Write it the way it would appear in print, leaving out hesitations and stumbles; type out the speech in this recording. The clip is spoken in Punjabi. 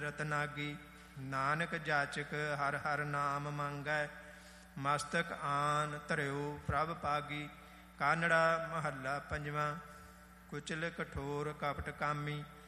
ਰਤਨਾਗੀ। ਨਾਨਕ ਜਾਚਕ ਹਰ ਹਰ ਨਾਮ ਮੰਗੈ, ਮਸਤਕ ਆਨ ਧਰਿਓ ਪ੍ਰਭ ਪਾਗੀ। ਕਾਨੜਾ ਮਹੱਲਾ ਪੰਜਵਾਂ। ਕੁਚਲ ਕਠੋਰ ਕਪਟ ਕਾਮੀ,